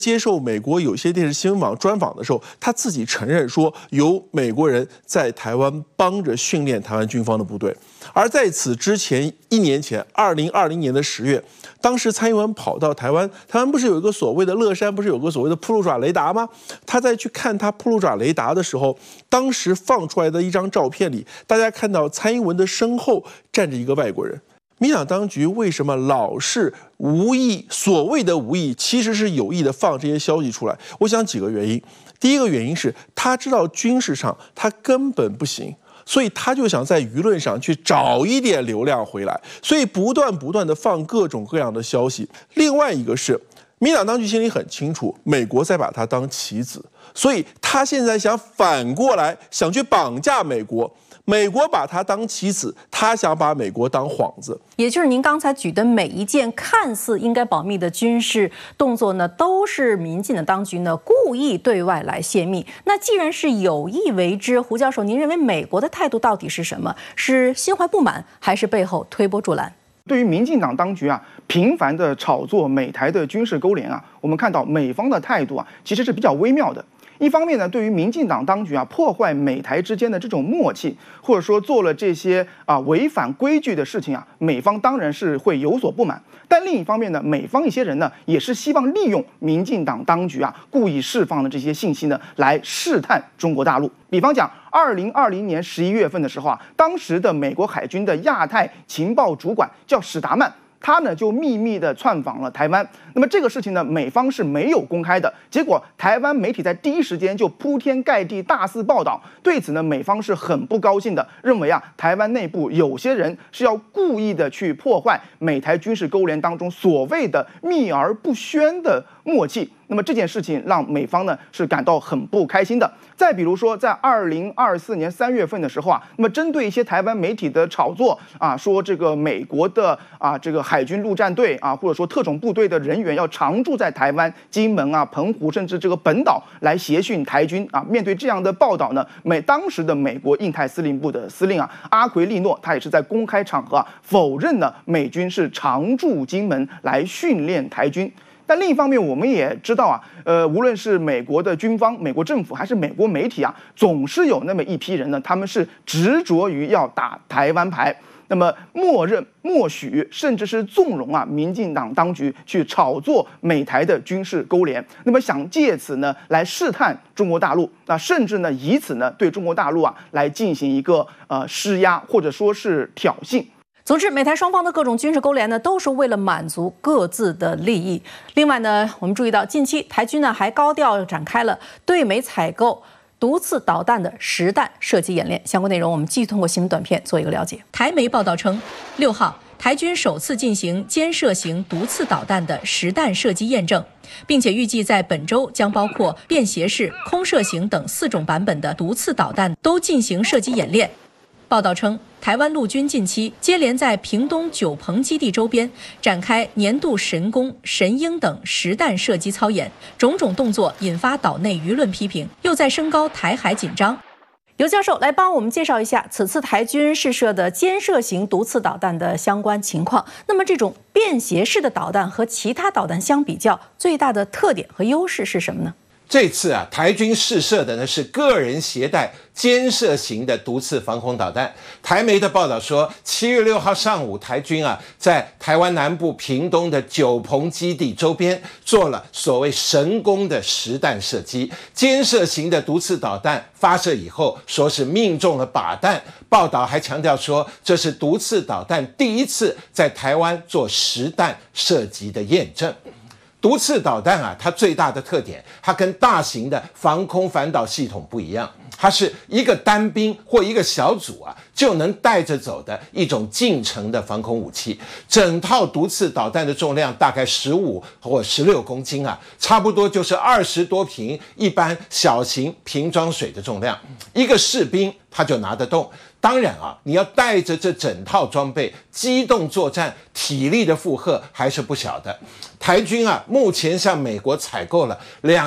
接受美国有些电视新闻网专访的时候，他自己承认说有美国人在台湾帮着训练台湾军方的部队。而在此之前1年前，2020年的10月，当时蔡英文跑到台湾，台湾不是有一个所谓的乐山，不是有个所谓的铺路爪雷达吗？他在去看他铺路爪雷达的时候，当时放出来的一张照片里，大家看到蔡英文的身后站着一个外国人。民进党当局为什么老是无意，所谓的无意，其实是有意的放这些消息出来？我想几个原因。第一个原因是他知道军事上他根本不行，所以他就想在舆论上去找一点流量回来，所以不断的放各种各样的消息。另外一个是，民进党当局心里很清楚，美国在把他当棋子，所以他现在想反过来想去绑架美国。美国把他当棋子，他想把美国当幌子。 也就是您刚才举的每一件看似应该保密的军事动作呢，都是民进的当局呢故意对外来泄密。那既然是有意为之，胡教授，您认为美国的态度到底是什么？是心怀不满，还是背后推波助澜？ 对于民进党当局啊，频繁的炒作美台的军事勾连啊，我们看到美方的态度啊，其实是比较微妙的。一方面呢，对于民进党当局啊破坏美台之间的这种默契，或者说做了这些违反规矩的事情啊，美方当然是会有所不满。但另一方面呢，美方一些人呢也是希望利用民进党当局啊故意释放的这些信息呢来试探中国大陆。比方讲，2020年11月份的时候啊，当时的美国海军的亚太情报主管叫史达曼。他呢就秘密的窜访了台湾，那么这个事情呢，美方是没有公开的。结果台湾媒体在第一时间就铺天盖地大肆报道，对此呢，美方是很不高兴的，认为啊，台湾内部有些人是要故意的去破坏美台军事勾连当中所谓的秘而不宣的默契。那么这件事情让美方呢是感到很不开心的。再比如说，在2024年3月份的时候啊，那么针对一些台湾媒体的炒作啊，说这个美国的这个海军陆战队啊，或者说特种部队的人员要常驻在台湾、金门啊、澎湖甚至这个本岛来协训台军啊。面对这样的报道呢，当时的美国印太司令部的司令啊阿奎利诺，他也是在公开场合否认了美军是常驻金门来训练台军。但另一方面，我们也知道啊，无论是美国的军方、美国政府还是美国媒体啊，总是有那么一批人呢，他们是执着于要打台湾牌，那么默认、默许，甚至是纵容啊，民进党当局去炒作美台的军事勾连，那么想借此呢来试探中国大陆，甚至呢以此呢对中国大陆啊来进行一个施压或者说是挑衅。 总之，美台双方的各种军事勾连呢，都是为了满足各自的利益。另外呢，我们注意到近期台军呢还高调展开了对美采购毒刺导弹的实弹射击演练。相关内容我们继续通过新闻短片做一个了解。台媒报道称，6号台军首次进行肩射型毒刺导弹的实弹射击验证，并且预计在本周将包括便携式、空射型等4种版本的毒刺导弹都进行射击演练。报道称，台湾陆军近期接连在屏东九鹏基地周边展开年度神功、神鹰等实弹射击操演，种种动作引发岛内舆论批评，又在升高台海紧张。尤教授来帮我们介绍一下此次台军试射的肩射型毒刺导弹的相关情况。那么这种便携式的导弹和其他导弹相比较，最大的特点和优势是什么呢？ 这次啊，台军试射的呢是个人携带肩射型的毒刺防空导弹。台媒的报道说，7月6号上午，台军啊在台湾南部屏东的九鹏基地周边做了所谓神功的实弹射击。肩射型的毒刺导弹发射以后，说是命中了靶弹。报道还强调说，这是毒刺导弹第一次在台湾做实弹射击的验证。毒刺导弹啊，它最大的特点，它跟大型的防空反导系统不一样，它是一个单兵或一个小组啊就能带着走的一种近程的防空武器。整套毒刺导弹的重量大概15或16公斤啊，差不多就是20多瓶一般小型瓶装水的重量，一个士兵他就拿得动。当然啊，你要带着这整套装备机动作战，体力的负荷还是不小的。台军啊，目前向美国采购了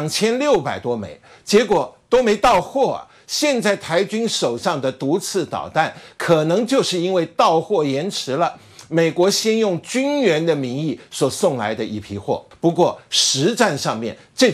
2600多枚，结果都没到货啊。现在台军手上的毒刺导弹，可能就是因为到货延迟了， 美国先用军援的名义所送来的一批货。不过实战上面，这